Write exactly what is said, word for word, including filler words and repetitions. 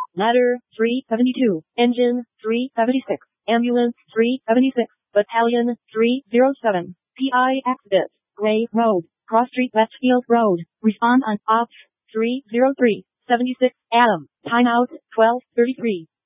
Ladder, three seventy-two. Engine, three seventy-six. Ambulance, three seventy-six. Battalion, three oh seven. P I exit. Gray Road. Cross Street Westfield Road. Respond on ops, three oh three. seventy-six. Adam. Timeout, twelve thirty-three.